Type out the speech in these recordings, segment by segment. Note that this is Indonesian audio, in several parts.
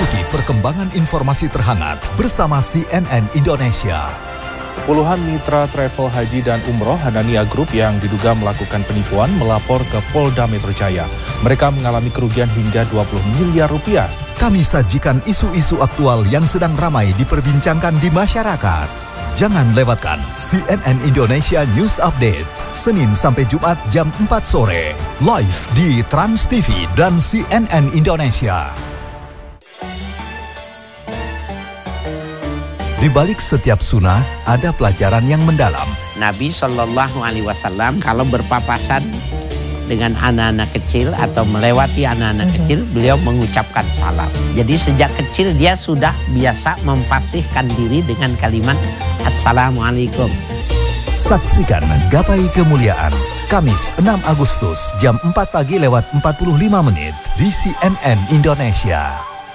Ikuti perkembangan informasi terhangat bersama CNN Indonesia. Puluhan mitra travel haji dan umroh Hanania Group yang diduga melakukan penipuan melapor ke Polda Metro Jaya. Mereka mengalami kerugian hingga 20 miliar rupiah. Kami sajikan isu-isu aktual yang sedang ramai diperbincangkan di masyarakat. Jangan lewatkan CNN Indonesia News Update, Senin sampai Jumat jam 4 sore, live di Trans TV dan CNN Indonesia. Di balik setiap sunnah, ada pelajaran yang mendalam. Nabi Shallallahu Alaihi Wasallam kalau berpapasan dengan anak-anak kecil atau melewati anak-anak kecil, beliau mengucapkan salam. Jadi sejak kecil dia sudah biasa memfasihkan diri dengan kalimat Assalamualaikum. Saksikan Gapai Kemuliaan, Kamis 6 Agustus jam 4 pagi lewat 45 menit di CNN Indonesia.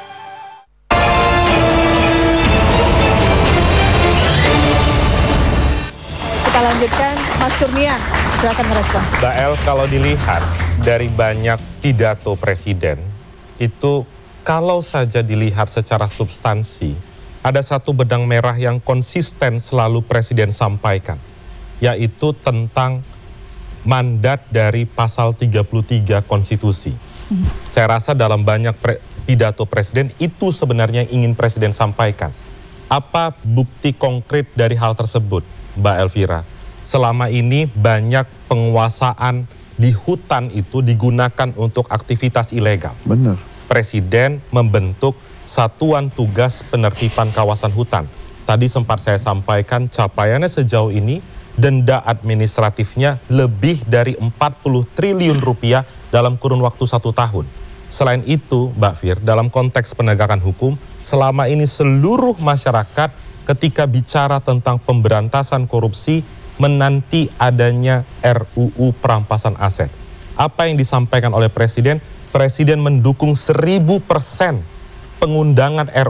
Kita lanjutkan, Mas Kurnia, silakan merespon. Mbak El, kalau dilihat dari banyak pidato presiden, itu kalau saja dilihat secara substansi, ada satu benang merah yang konsisten selalu presiden sampaikan, yaitu tentang mandat dari pasal 33 konstitusi. Saya rasa dalam banyak pidato presiden, itu sebenarnya yang ingin presiden sampaikan. Apa bukti konkret dari hal tersebut, Mbak Elvira? Selama ini banyak penguasaan di hutan itu digunakan untuk aktivitas ilegal. Benar. Presiden membentuk Satuan Tugas Penertiban Kawasan Hutan. Tadi sempat saya sampaikan capaiannya sejauh ini denda administratifnya lebih dari 40 triliun rupiah dalam kurun waktu 1 tahun. Selain itu, Mbak Fir, dalam konteks penegakan hukum, selama ini seluruh masyarakat ketika bicara tentang pemberantasan korupsi menanti adanya RUU perampasan aset. Apa yang disampaikan oleh Presiden? Presiden mendukung 1000% pengundangan